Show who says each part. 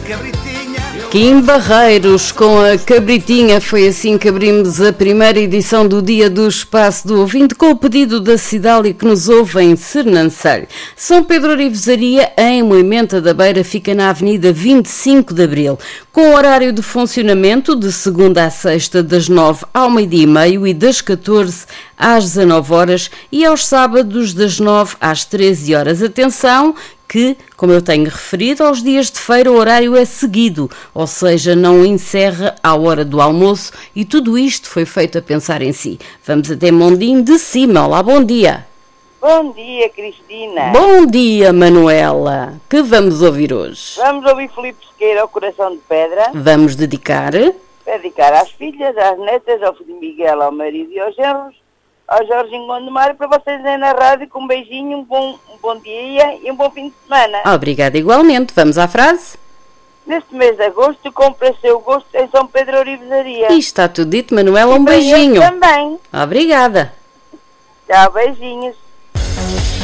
Speaker 1: Kim Barreiros com a Cabritinha. Foi assim que abrimos a primeira edição do Dia do Espaço do Ouvinte, com o pedido da Cidália que nos ouve em Sernancelho. São Pedro Orivesaria, em Moimenta da Beira, fica na Avenida 25 de Abril, com horário de funcionamento de segunda a sexta, das 9 ao meio-dia e meio e das 14 às 19 horas e aos sábados das 9 às 13 horas. Atenção que, como eu tenho referido, aos dias de feira o horário é seguido, ou seja, não encerra à hora do almoço, e tudo isto foi feito a pensar em si. Vamos até Mondim de Cima. Olá, bom dia.
Speaker 2: Bom dia, Cristina.
Speaker 1: Bom dia, Manuela. Que vamos ouvir hoje?
Speaker 2: Vamos ouvir Filipe Sequeira, ao Coração de Pedra.
Speaker 1: Vamos dedicar
Speaker 2: Às filhas, às netas, ao filho Miguel, ao marido e aos genros, ao Jorginho Gondomar, para vocês aí na rádio, com um beijinho, um bom dia e um bom fim de semana.
Speaker 1: Obrigada igualmente. Vamos à frase?
Speaker 2: Neste mês de agosto, compre seu gosto em São Pedro Orivesaria.
Speaker 1: E está tudo dito, Manuela. Um beijinho.
Speaker 2: Também.
Speaker 1: Obrigada.
Speaker 2: Tchau, beijinhos.